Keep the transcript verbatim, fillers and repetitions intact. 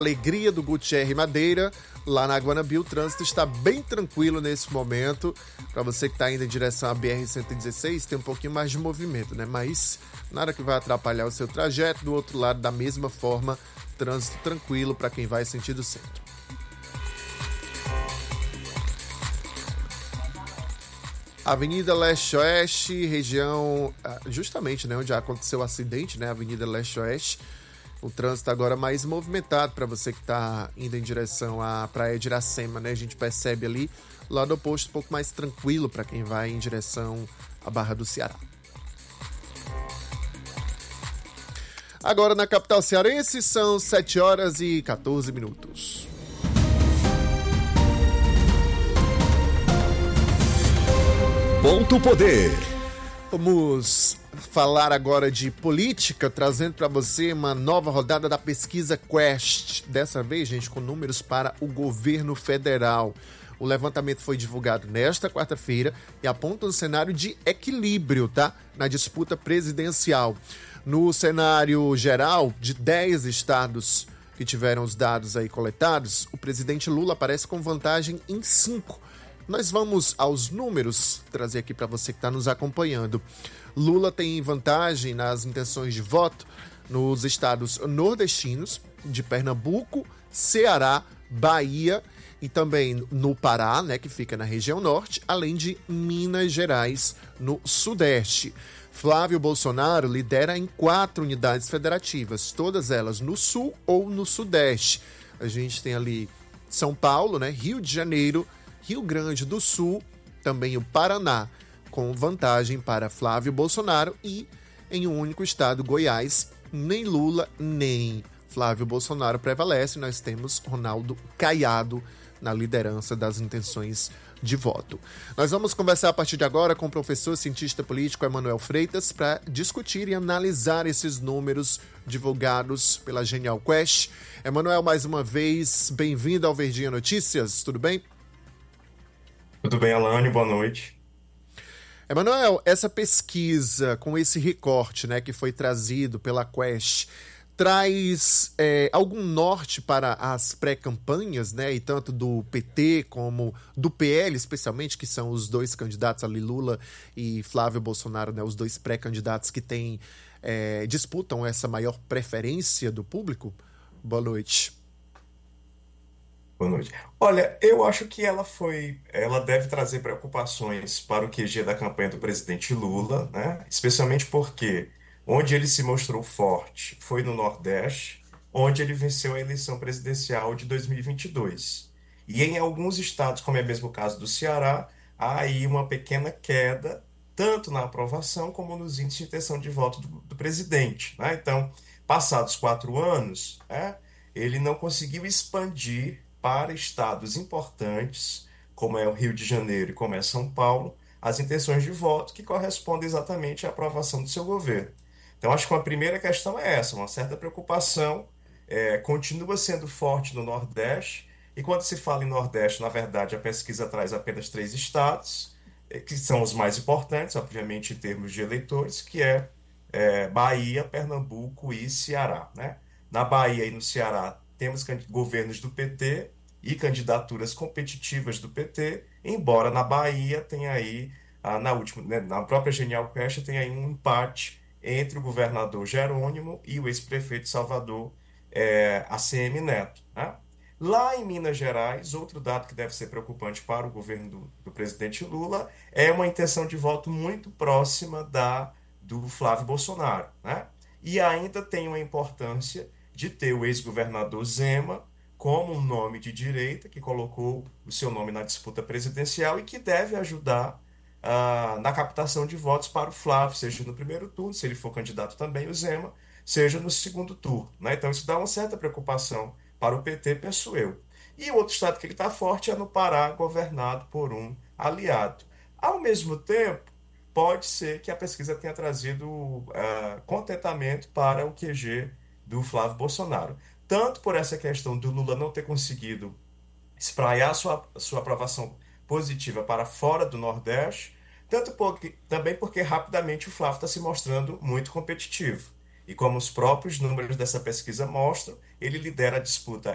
Alegria do Gutierre Madeira, lá na Guanambi, o trânsito está bem tranquilo nesse momento. Para você que está indo em direção à B R cento e dezesseis, tem um pouquinho mais de movimento, né? Mas nada que vai atrapalhar o seu trajeto. Do outro lado, da mesma forma, trânsito tranquilo para quem vai sentido centro. Avenida Leste-Oeste, região justamente, né, onde aconteceu o acidente, né? Avenida Leste-Oeste. O trânsito agora mais movimentado para você que está indo em direção à Praia de Iracema, né? A gente percebe ali, lado oposto, um pouco mais tranquilo para quem vai em direção à Barra do Ceará. Agora na capital cearense são sete horas e quatorze minutos. Ponto Poder. Vamos falar agora de política, trazendo para você uma nova rodada da pesquisa Quest. Dessa vez, gente, com números para o governo federal. O levantamento foi divulgado nesta quarta-feira e aponta um cenário de equilíbrio, tá? Na disputa presidencial. No cenário geral, de dez estados que tiveram os dados aí coletados, o presidente Lula aparece com vantagem em cinco. Nós vamos aos números, trazer aqui para você que está nos acompanhando. Lula tem vantagem nas intenções de voto nos estados nordestinos, de Pernambuco, Ceará, Bahia e também no Pará, né, que fica na região norte, além de Minas Gerais, no sudeste. Flávio Bolsonaro lidera em quatro unidades federativas, todas elas no sul ou no sudeste. A gente tem ali São Paulo, né, Rio de Janeiro, Rio Grande do Sul, também o Paraná, com vantagem para Flávio Bolsonaro, e em um único estado, Goiás, nem Lula nem Flávio Bolsonaro prevalece. Nós temos Ronaldo Caiado na liderança das intenções de voto. Nós vamos conversar a partir de agora com o professor cientista político Emanuel Freitas para discutir e analisar esses números divulgados pela Genial Quest. Emanuel, mais uma vez, bem-vindo ao Verdinha Notícias, tudo bem? Tudo bem, Alane? Boa noite. Emanuel, essa pesquisa com esse recorte, né, que foi trazido pela Quest, traz é, algum norte para as pré-campanhas, né, e tanto do P T como do P L, especialmente, que são os dois candidatos ali, Lula e Flávio Bolsonaro, né, os dois pré-candidatos que têm, é, disputam essa maior preferência do público? Boa noite. Boa noite. Olha, eu acho que ela foi, ela deve trazer preocupações para o Q G da campanha do presidente Lula, né? Especialmente porque onde ele se mostrou forte foi no Nordeste, onde ele venceu a eleição presidencial de dois mil e vinte e dois. E em alguns estados, como é mesmo o caso do Ceará, há aí uma pequena queda, tanto na aprovação como nos índices de intenção de voto do, do presidente, né? Então, passados quatro anos, né, ele não conseguiu expandir para estados importantes, como é o Rio de Janeiro e como é São Paulo, as intenções de voto que correspondem exatamente à aprovação do seu governo. Então, acho que uma primeira questão é essa, uma certa preocupação, é, continua sendo forte no Nordeste, e quando se fala em Nordeste, na verdade, a pesquisa traz apenas três estados, é, que são os mais importantes, obviamente, em termos de eleitores, que é, é Bahia, Pernambuco e Ceará, né? Na Bahia e no Ceará, temos governos do P T e candidaturas competitivas do P T, embora na Bahia tenha aí, ah, na última, né, na própria Genial Quest, tem aí um empate entre o governador Jerônimo e o ex-prefeito de Salvador, é, A C M Neto, né? Lá em Minas Gerais, outro dado que deve ser preocupante para o governo do, do presidente Lula é uma intenção de voto muito próxima da do Flávio Bolsonaro, né? E ainda tem uma importância de ter o ex-governador Zema como um nome de direita, que colocou o seu nome na disputa presidencial e que deve ajudar ah, na captação de votos para o Flávio, seja no primeiro turno, se ele for candidato também, o Zema, seja no segundo turno, né? Então isso dá uma certa preocupação para o P T, penso eu. E o outro estado que ele está forte é no Pará, governado por um aliado. Ao mesmo tempo, pode ser que a pesquisa tenha trazido ah, contentamento para o Q G do Flávio Bolsonaro. Tanto por essa questão do Lula não ter conseguido espraiar sua, sua aprovação positiva para fora do Nordeste, tanto porque, também porque rapidamente o Flávio está se mostrando muito competitivo. E como os próprios números dessa pesquisa mostram, ele lidera a disputa